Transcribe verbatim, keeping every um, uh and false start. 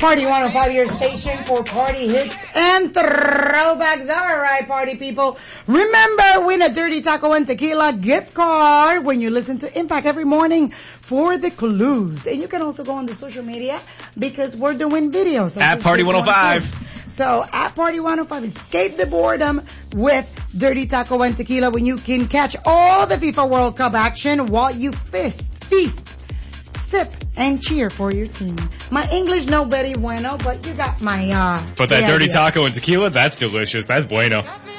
Party one oh five, your station for party hits and throwbacks. All right, party people. Remember, win a Dirty Taco and Tequila gift card when you listen to Impact every morning for the clues. And you can also go on the social media because we're doing videos. At Party one oh five. So at Party one oh five, escape the boredom with Dirty Taco and Tequila when you can catch all the FIFA World Cup action while you fist, feast, sip, and cheer for your team. My English no very bueno, but you got my, uh... But that Dirty idea. Taco and Tequila, that's delicious. That's bueno.